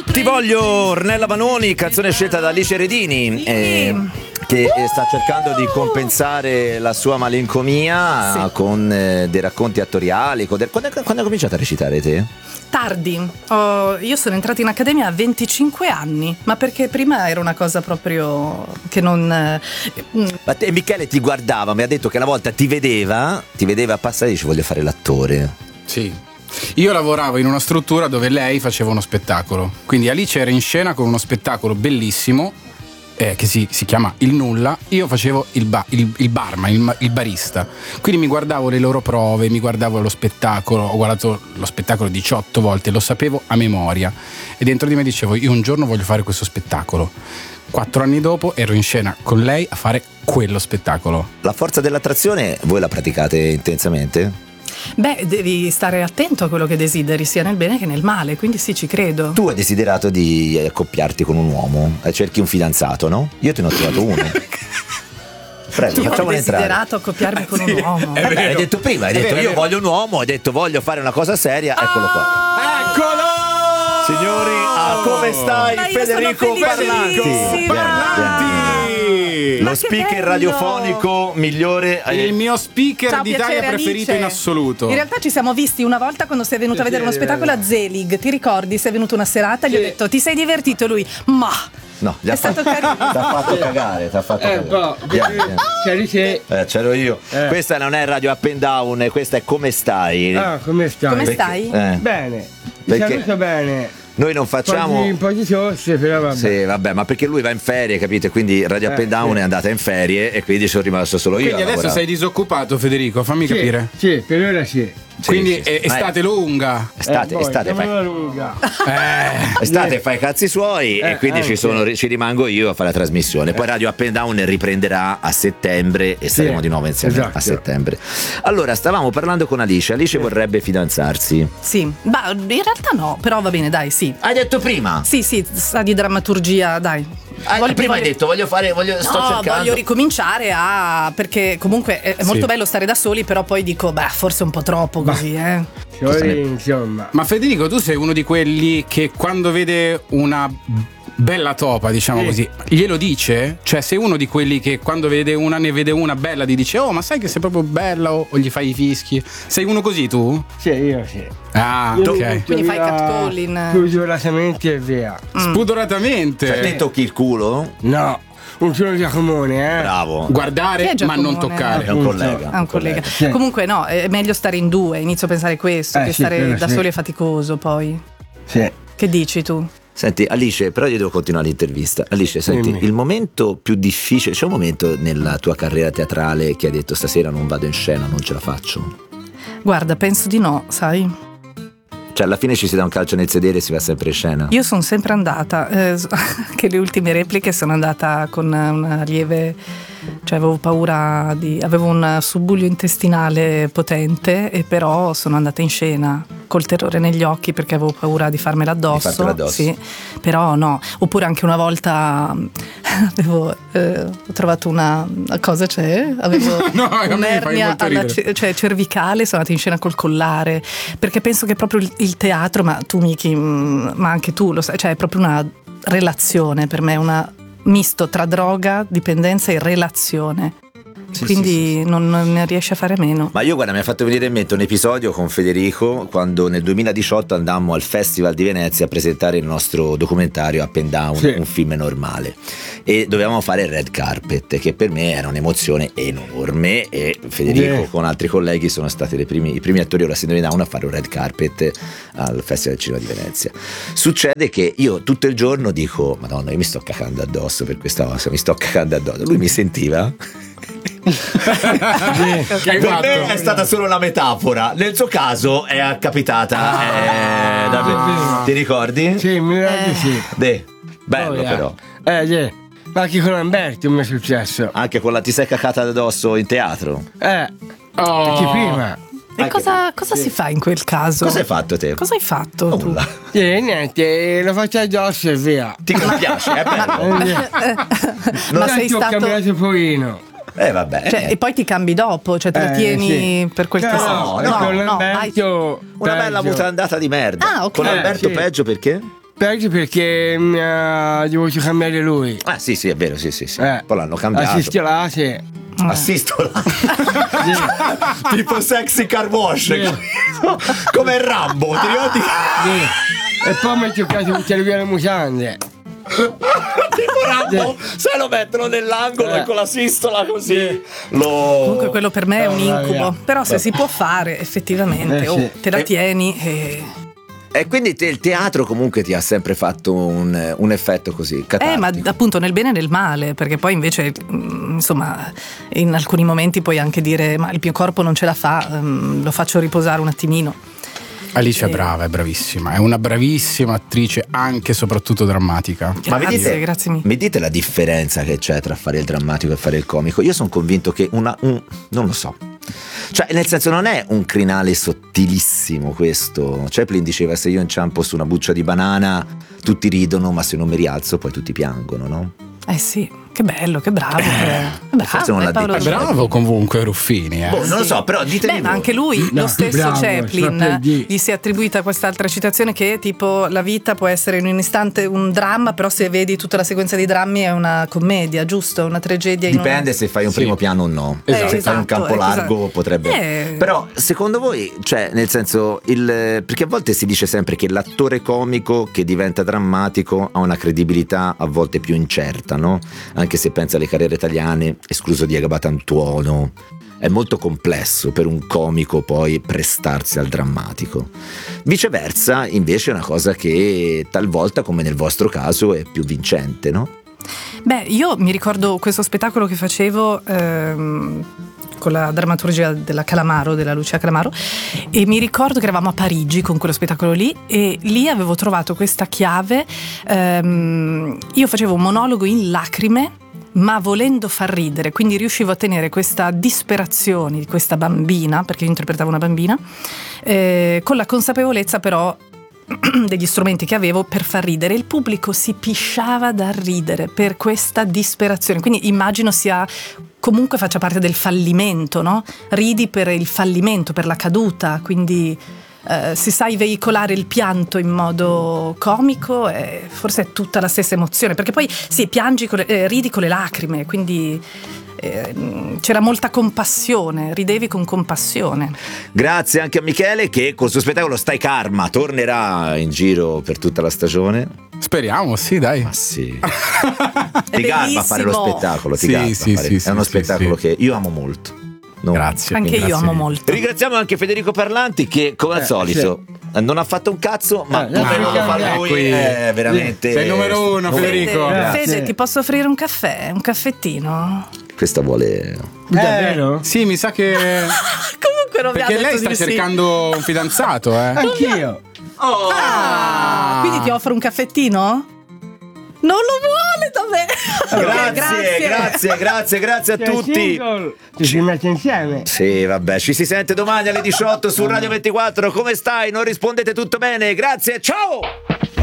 Ti voglio, Ornella Vanoni, canzone scelta da Alice Redini, che sta cercando di compensare la sua malincomia con dei racconti attoriali. Quando hai cominciato a recitare te? Tardi, io sono entrata in accademia a 25 anni, ma perché prima era una cosa proprio che non... Ma te, Michele ti guardava, mi ha detto che una volta ti vedeva passare e dice voglio fare l'attore. Sì. Io lavoravo in una struttura dove lei faceva uno spettacolo, quindi Alice era in scena con uno spettacolo bellissimo che si chiama Il Nulla. Io facevo il barman, il barista, quindi mi guardavo le loro prove, mi guardavo lo spettacolo, ho guardato lo spettacolo 18 volte, lo sapevo a memoria e dentro di me dicevo io un giorno voglio fare questo spettacolo. 4 anni dopo ero in scena con lei a fare quello spettacolo. La forza dell'attrazione voi la praticate intensamente? Beh, devi stare attento a quello che desideri, sia nel bene che nel male, quindi sì, ci credo. Tu hai desiderato di accoppiarti con un uomo, cerchi un fidanzato, no? Io te ne ho trovato uno. Prego, io facciamolo ho entrare. desiderato accoppiarmi con un uomo. Hai detto prima, hai detto io voglio un uomo, hai detto voglio fare una cosa seria, eccolo qua. Eccolo! Signori, come stai Federico Parlanti? Lo speaker radiofonico migliore. Il mio speaker Ciao, d'Italia piacere, preferito Alice. in assoluto. In realtà ci siamo visti una volta quando sei venuto a vedere uno spettacolo a Zelig, ti ricordi? Sei venuto una serata e gli ho detto ti sei divertito? E lui, ma... No, è stato carino. T'ha fatto cagare, c'ero io. Questa non è Radio Up and Down, questa è Come stai? Come stai? Come stai? Bene, Perché? saluto bene. Noi non facciamo un po' di tosse, però vabbè. Sì, vabbè, ma perché lui va in ferie, capite? Quindi Radio Up and Down è andata in ferie e quindi sono rimasto solo io. Quindi adesso sei disoccupato, Federico, fammi capire. Sì, per ora sì. Quindi sì. è estate lunga. Estate fai. Lunga. Estate fai i cazzi suoi e quindi ci rimango io a fare la trasmissione. Poi Radio Up and Down riprenderà a settembre e saremo di nuovo insieme a settembre. Allora, stavamo parlando con Alice. Alice vorrebbe fidanzarsi. Sì, ma in realtà no, però va bene, dai, sì. Hai detto prima? Sì, sa di drammaturgia, dai. Prima hai detto sto cercando. Voglio ricominciare perché comunque è molto bello stare da soli, però poi dico, forse un po' troppo così, Insomma. Ma Federico, tu sei uno di quelli che quando vede una bella topa, diciamo così, glielo dice? Cioè sei uno di quelli che quando ne vede una bella ti dice ma sai che sei proprio bella o gli fai i fischi? Sei uno così tu? Sì, io sì. Ah, ok. Quindi fai catcalling. Spudoratamente e via. Spudoratamente. Cioè, te tocchi il culo? No, un solo Giacomone, Bravo. Guardare ma non toccare. È un collega. È un collega. Comunque no, è meglio stare in due, inizio a pensare questo, che stare da soli è faticoso poi. Sì. Che dici tu? Senti Alice, però io devo continuare l'intervista. Alice, senti, il momento più difficile, c'è un momento nella tua carriera teatrale che hai detto stasera non vado in scena, non ce la faccio? Guarda, penso di no, sai? Cioè alla fine ci si dà un calcio nel sedere e si va sempre in scena? Io sono sempre andata, anche le ultime repliche sono andata con una lieve, cioè avevo un subbuglio intestinale potente e però sono andata in scena col terrore negli occhi perché avevo paura di farmela addosso. Sì, però no. Oppure anche una volta ho trovato una cosa, avevo un'ernia cervicale, sono andata in scena col collare perché penso che proprio il teatro, ma tu Miki, ma anche tu lo sai, cioè è proprio una relazione per me, una misto tra droga, dipendenza e relazione. Quindi non ne riesce a fare meno. Ma io guarda, mi ha fatto venire in mente un episodio con Federico quando nel 2018 andammo al Festival di Venezia a presentare il nostro documentario Up and Down, un film normale, e dovevamo fare il red carpet, che per me era un'emozione enorme, e Federico con altri colleghi sono stati i primi attori della Sindrome Down a fare un red carpet al Festival del Cinema di Venezia. Succede che io tutto il giorno dico Madonna, io mi sto cacando addosso per questa cosa, mi sto cacando addosso. Lui mi sentiva. Per me è stata solo una metafora, nel suo caso è capitata davvero. Ti ricordi? Sì, mi ricordo sì. Bello però. Ma anche con Lamberto mi è successo. Anche con ti sei cacata addosso in teatro? Anche prima. E cosa si fa in quel caso? Cosa hai fatto te? Cosa hai fatto tu? Niente, lo faccio addosso e via. Ti compiace, è bello. Ma sei stato... Ho cambiato pochino. Vabbè. Cioè, e poi ti cambi dopo, cioè te lo tieni per quel che no, no, una bella mutandata di merda. Ah, ok. Con Alberto peggio perché? peggio perché mi ha dovuto cambiare lui. Ah sì, è vero, sì. Poi l'hanno cambiato. Assistola, sì. Assistola. Tipo sexy car wash. Come Rambo, ti ricordi? E poi mi ha giocato tutte le mie mutande. Tipo Rambo, se lo mettono nell'angolo e con la sistola così. Comunque quello per me è un incubo. via. Però se si può fare, effettivamente, te la tieni E quindi il teatro comunque ti ha sempre fatto un effetto così catartico. ma appunto nel bene e nel male, perché poi invece insomma in alcuni momenti puoi anche dire ma il mio corpo non ce la fa, lo faccio riposare un attimino. Alice è brava, è bravissima, è una bravissima attrice, anche e soprattutto drammatica. Grazie mille. Mi dite la differenza che c'è tra fare il drammatico e fare il comico? Io sono convinto che non lo so. Cioè, nel senso, non è un crinale sottilissimo questo. Chaplin diceva: se io inciampo su una buccia di banana tutti ridono, ma se non mi rialzo poi tutti piangono, no? Sì, che bello, che bravo. Forse non l'ha detto. È bravo comunque Ruffini. Non lo so, però ditemi. Ma anche lui, lo stesso bravo, Chaplin, gli si è attribuita quest'altra citazione che tipo la vita può essere in un istante un dramma, però se vedi tutta la sequenza di drammi è una commedia, giusto? Una tragedia. Dipende se fai un primo piano o no. Se fai un campo largo potrebbe. Però secondo voi, cioè, nel senso, perché a volte si dice sempre che l'attore comico che diventa drammatico ha una credibilità a volte più incerta, no? Anche se pensa alle carriere italiane, escluso Diego Batantuono, è molto complesso per un comico poi prestarsi al drammatico. Viceversa, invece, è una cosa che talvolta, come nel vostro caso, è più vincente, no? Beh, io mi ricordo questo spettacolo che facevo con la drammaturgia della Lucia Calamaro, e mi ricordo che eravamo a Parigi con quello spettacolo lì, e lì avevo trovato questa chiave. Io facevo un monologo in lacrime ma volendo far ridere, quindi riuscivo a tenere questa disperazione di questa bambina, perché io interpretavo una bambina, con la consapevolezza però degli strumenti che avevo per far ridere. Il pubblico si pisciava da ridere per questa disperazione, quindi immagino comunque faccia parte del fallimento, no? Ridi per il fallimento, per la caduta, quindi se sai veicolare il pianto in modo comico, forse è tutta la stessa emozione, perché poi ridi con le lacrime, quindi c'era molta compassione, ridevi con compassione. Grazie anche a Michele, che col suo spettacolo Stai Karma tornerà in giro per tutta la stagione. Speriamo, sì, dai. Ma sì. Ti garba fare lo spettacolo, è uno spettacolo che io amo molto. Grazie. Anche io amo molto. Ringraziamo anche Federico Parlanti che, come al solito, non ha fatto un cazzo, ma come non lo fa lui è veramente. Sei il numero uno, Federico. Fede, ti posso offrire un caffè? Un caffettino? Questa vuole. Davvero? Sì, mi sa che. Comunque non mi ha Perché detto lei sta di sì. cercando un fidanzato, Anch'io. Quindi ti offro un caffettino? Non lo vuole davvero. Grazie a tutti. Ci si mette insieme. Sì, vabbè, ci si sente domani alle 18 su Radio 24. Come stai? Non rispondete tutto bene? Grazie, ciao!